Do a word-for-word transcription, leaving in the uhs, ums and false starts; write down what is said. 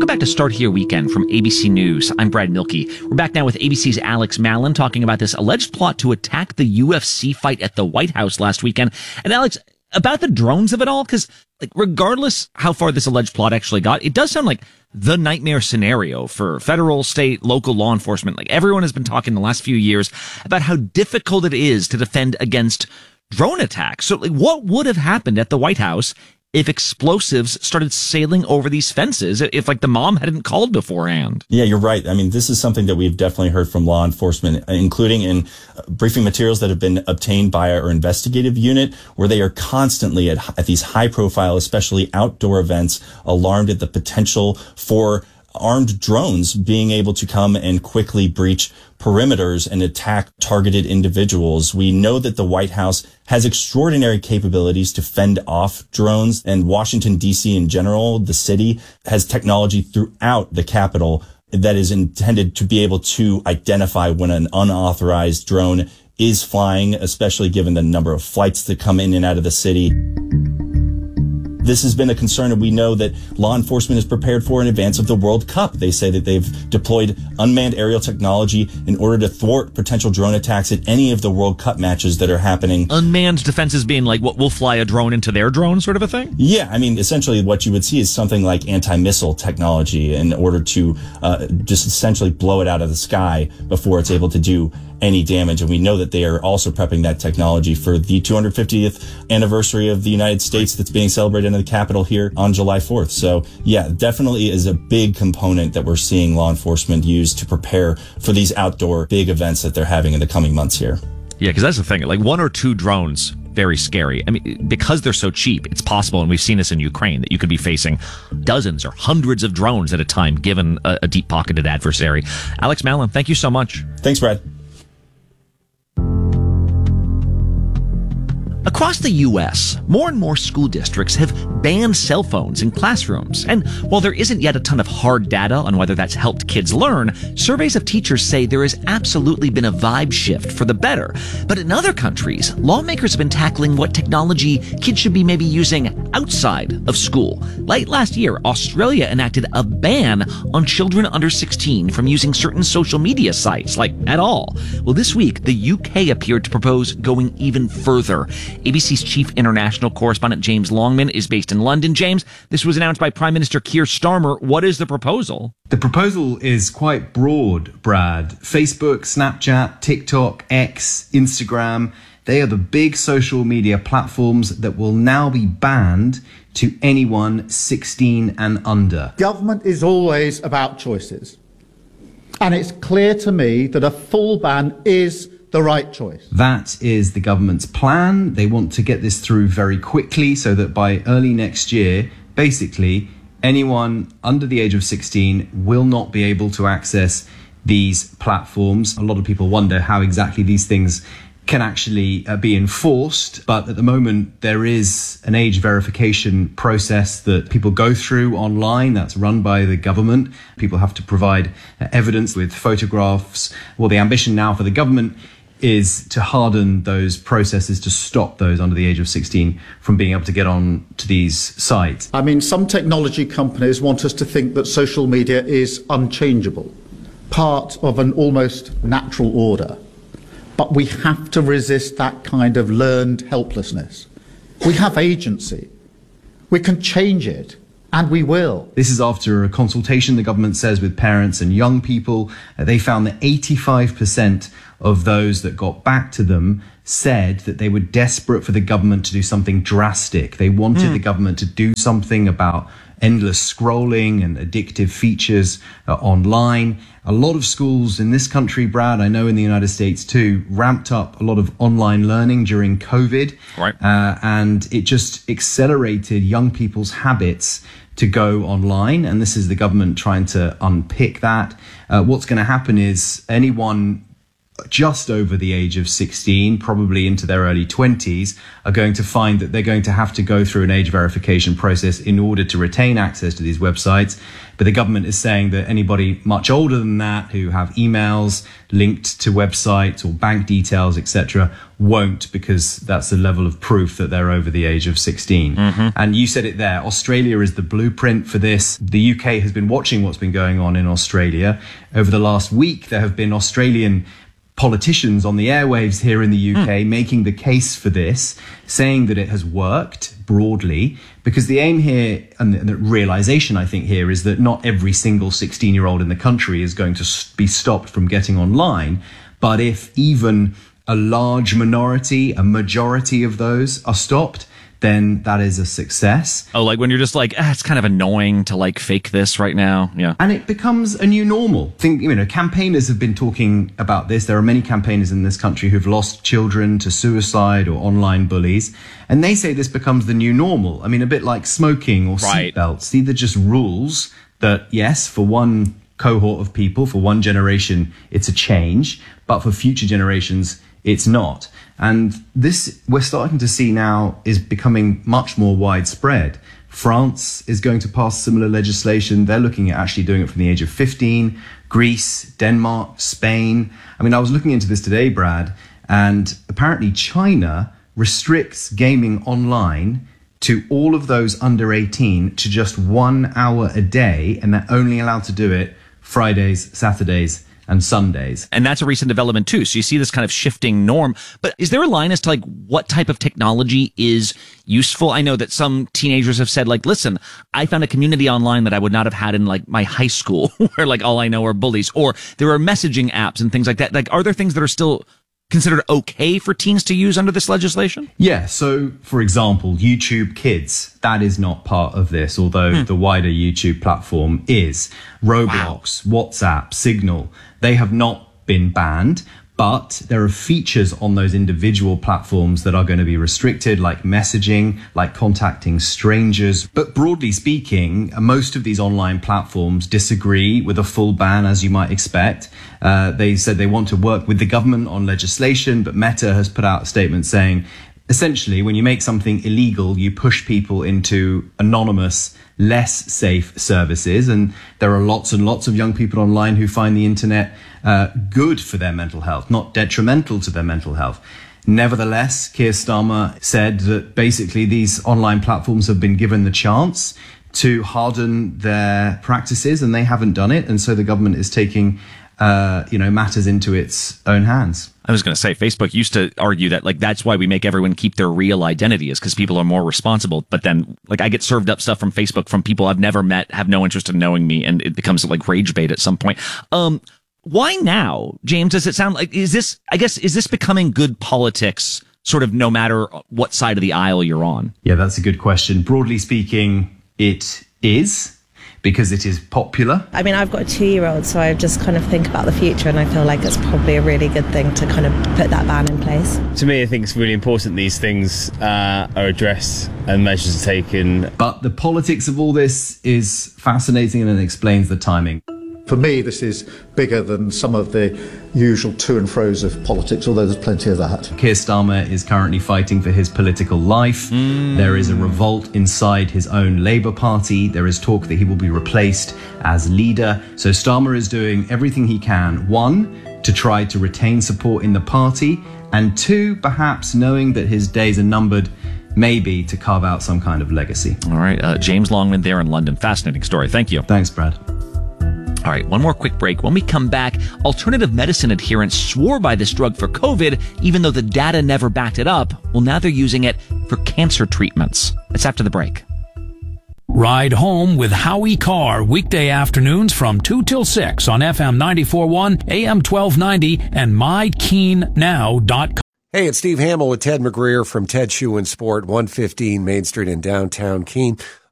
Welcome back to Start Here Weekend from A B C News. I'm Brad Milkey. We're back now with A B C's Alex Malin talking about this alleged plot to attack the U F C fight at the White House last weekend. And Alex, about the drones of it all, because like regardless how far this alleged plot actually got, it does sound like the nightmare scenario for federal, state, local law enforcement. Like everyone has been talking the last few years about how difficult it is to defend against drone attacks. So like, what would have happened at the White House if explosives started sailing over these fences, if like the mom hadn't called beforehand? Yeah, you're right. I mean, this is something that we've definitely heard from law enforcement, including in briefing materials that have been obtained by our investigative unit, where they are constantly at, at these high profile, especially outdoor events, alarmed at the potential for armed drones being able to come and quickly breach perimeters and attack targeted individuals. We know that the White House has extraordinary capabilities to fend off drones, and Washington, D C in general, the city, has technology throughout the Capitol that is intended to be able to identify when an unauthorized drone is flying, especially given the number of flights that come in and out of the city. This has been a concern, and we know that law enforcement is prepared for in advance of the World Cup. They say that they've deployed unmanned aerial technology in order to thwart potential drone attacks at any of the World Cup matches that are happening. Unmanned defenses being like, what, we'll fly a drone into their drone sort of a thing? Yeah, I mean, essentially what you would see is something like anti-missile technology in order to uh, just essentially blow it out of the sky before it's able to do any damage. And we know that they are also prepping that technology for the two hundred fiftieth anniversary of the United States that's being celebrated in the Capitol here on July fourth. So yeah, definitely is a big component that we're seeing law enforcement use to prepare for these outdoor big events that they're having in the coming months here. Yeah, because that's the thing. Like one or two drones, very scary. I mean, because they're so cheap, it's possible, and we've seen this in Ukraine, that you could be facing dozens or hundreds of drones at a time, given a, a deep-pocketed adversary. Alex Malin, thank you so much. Thanks, Brad. Across the U S, more and more school districts have banned cell phones in classrooms. And while there isn't yet a ton of hard data on whether that's helped kids learn, surveys of teachers say there has absolutely been a vibe shift for the better. But in other countries, lawmakers have been tackling what technology kids should be maybe using outside of school. Late last year, Australia enacted a ban on children under sixteen from using certain social media sites, like at all. Well, this week, the U K appeared to propose going even further. A B C's chief international correspondent James Longman is based in London. James, this was announced by Prime Minister Keir Starmer. What is the proposal? The proposal is quite broad, Brad. Facebook, Snapchat, TikTok, X, Instagram, they are the big social media platforms that will now be banned to anyone sixteen and under. Government is always about choices. And it's clear to me that a full ban is the right choice. That is the government's plan. They want to get this through very quickly so that by early next year, basically, anyone under the age of sixteen will not be able to access these platforms. A lot of people wonder how exactly these things can actually uh, be enforced. But at the moment, there is an age verification process that people go through online that's run by the government. People have to provide uh, evidence with photographs. Well, the ambition now for the government is to harden those processes to stop those under the age of sixteen from being able to get on to these sites. I mean, some technology companies want us to think that social media is unchangeable, part of an almost natural order. But we have to resist that kind of learned helplessness. We have agency. We can change it, and we will. This is after a consultation, the government says, with parents and young people. Uh, they found that eighty-five percent of those that got back to them said that they were desperate for the government to do something drastic. They wanted mm. the government to do something about endless scrolling and addictive features uh, online. A lot of schools in this country, Brad, I know in the United States too, ramped up a lot of online learning during COVID. Right. Uh, and it just accelerated young people's habits to go online. And this is the government trying to unpick that. Uh, what's going to happen is anyone just over the age of sixteen, probably into their early twenties, are going to find that they're going to have to go through an age verification process in order to retain access to these websites. But the government is saying that anybody much older than that who have emails linked to websites or bank details, et cetera, won't, because that's the level of proof that they're over the age of sixteen. Mm-hmm. And you said it there. Australia is the blueprint for this. The U K has been watching what's been going on in Australia. Over the last week, there have been Australian politicians on the airwaves here in the U K mm. making the case for this, saying that it has worked broadly, because the aim here and the, and the realization, I think, here is that not every single sixteen-year-old in the country is going to be stopped from getting online. But if even a large minority, a majority of those are stopped, then that is a success. Oh, like when you're just like, ah, it's kind of annoying to like fake this right now. Yeah. And it becomes a new normal. Think, you know, campaigners have been talking about this. There are many campaigners in this country who've lost children to suicide or online bullies. And they say this becomes the new normal. I mean, a bit like smoking or right. seatbelts. These are just rules that, yes, for one cohort of people, for one generation, it's a change. But for future generations, it's not. And this, we're starting to see now, is becoming much more widespread. France is going to pass similar legislation. They're looking at actually doing it from the age of fifteen. Greece, Denmark, Spain. I mean, I was looking into this today, Brad, and apparently China restricts gaming online to all of those under eighteen to just one hour a day, and they're only allowed to do it Fridays, Saturdays, and Sundays. And that's a recent development too. So you see this kind of shifting norm. But is there a line as to like what type of technology is useful? I know that some teenagers have said like, listen, I found a community online that I would not have had in like my high school where like all I know are bullies, or there are messaging apps and things like that. Like, are there things that are still considered okay for teens to use under this legislation? Yeah. So, for example, YouTube Kids, that is not part of this, although hmm. the wider YouTube platform is. Roblox, wow. WhatsApp, Signal, they have not been banned, but there are features on those individual platforms that are going to be restricted, like messaging, like contacting strangers. But broadly speaking, most of these online platforms disagree with a full ban, as you might expect. Uh, they said they want to work with the government on legislation, but Meta has put out a statement saying, essentially, when you make something illegal, you push people into anonymous, less safe services. And there are lots and lots of young people online who find the internet uh, good for their mental health, not detrimental to their mental health. Nevertheless, Keir Starmer said that basically these online platforms have been given the chance to harden their practices, and they haven't done it. And so the government is taking Uh, you know, matters into its own hands. I was going to say, Facebook used to argue that, like, that's why we make everyone keep their real identity, is because people are more responsible. But then, like, I get served up stuff from Facebook from people I've never met, have no interest in knowing me, and it becomes like rage bait at some point. Um, why now, James? Does it sound like, is this, I guess, is this becoming good politics, sort of no matter what side of the aisle you're on? Yeah, that's a good question. Broadly speaking, it is, because it is popular. I mean, I've got a two-year-old, so I just kind of think about the future, and I feel like it's probably a really good thing to kind of put that ban in place. To me, I think it's really important these things uh, are addressed and measures are taken. But the politics of all this is fascinating, and it explains the timing. For me, this is bigger than some of the usual to and fro's of politics, although there's plenty of that. Keir Starmer is currently fighting for his political life. Mm. There is a revolt inside his own Labour Party. There is talk that he will be replaced as leader. So Starmer is doing everything he can, one, to try to retain support in the party, and two, perhaps knowing that his days are numbered, maybe to carve out some kind of legacy. All right, uh, James Longman there in London. Fascinating story. Thank you. Thanks, Brad. All right, one more quick break. When we come back, alternative medicine adherents swore by this drug for COVID, even though the data never backed it up. Well, now they're using it for cancer treatments. It's after the break. Ride Home with Howie Carr, weekday afternoons from two till six on F M ninety-four point one, A M twelve ninety, and my keen now dot com. Hey, it's Steve Hamill with Ted McGreer from Ted Shoe and Sport, one fifteen Main Street in downtown Keene.